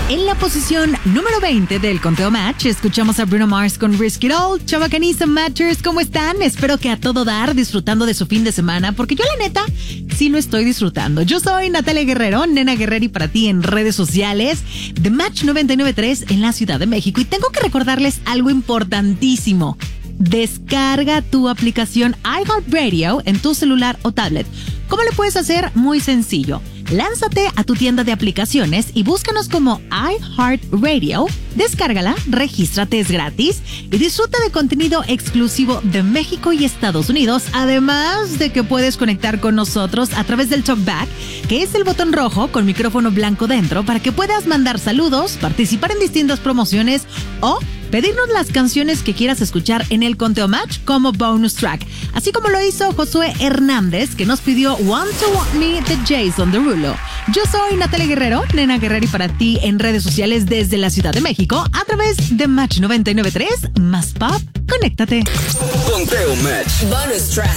En la posición número 20 del conteo Match, escuchamos a Bruno Mars con Risk It All. Chavacaniza Matchers, ¿cómo están? Espero que a todo dar, disfrutando de su fin de semana, porque yo la neta, sí lo estoy disfrutando. Yo soy Natalia Guerrero, Nena Guerreri para ti en redes sociales de Match 99.3 en la Ciudad de México. Y tengo que recordarles algo importantísimo. Descarga tu aplicación iHeartRadio en tu celular o tablet. ¿Cómo lo puedes hacer? Muy sencillo. Lánzate a tu tienda de aplicaciones y búscanos como iHeartRadio. Descárgala, regístrate, es gratis y disfruta de contenido exclusivo de México y Estados Unidos. Además de que puedes conectar con nosotros a través del TalkBack, que es el botón rojo con micrófono blanco dentro para que puedas mandar saludos, participar en distintas promociones o pedirnos las canciones que quieras escuchar en el conteo Match como bonus track. Así como lo hizo Josué Hernández, que nos pidió Want to Want Me de Jason Derulo. Yo soy Natalia Guerrero, Nena Guerreri para ti en redes sociales desde la Ciudad de México a través de Match 99.3 más Pop. Conéctate. Conteo Match. Bonus track.